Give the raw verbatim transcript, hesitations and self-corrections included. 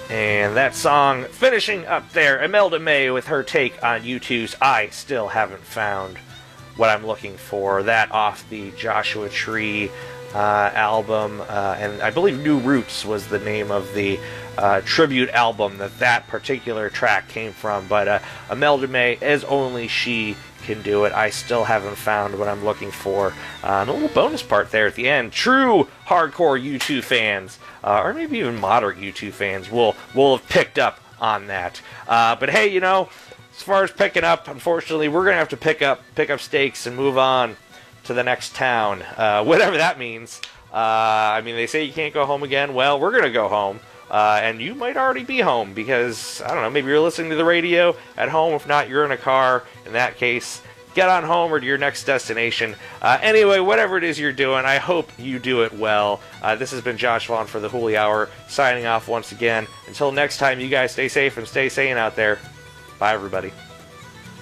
And that song finishing up there, Imelda May with her take on U two's I Still Haven't Found What I'm Looking For. That off the Joshua Tree uh, album, uh, and I believe New Roots was the name of the uh, tribute album that that particular track came from. But uh, Imelda May, as only she can do it. I still haven't found what I'm looking for. Uh, and a little bonus part there at the end. True hardcore U two fans, uh, or maybe even moderate U two fans, will will have picked up on that. Uh, but hey, you know, as far as picking up, unfortunately, we're gonna have to pick up pick up stakes and move on to the next town, uh, whatever that means. Uh, I mean, they say you can't go home again. Well, we're gonna go home. Uh, and you might already be home because, I don't know, maybe you're listening to the radio at home. If not, you're in a car. In that case, get on home or to your next destination. Uh, anyway, whatever it is you're doing, I hope you do it well. Uh, this has been Josh Vaughn for the Hooli Hour, signing off once again. Until next time, you guys stay safe and stay sane out there. Bye, everybody.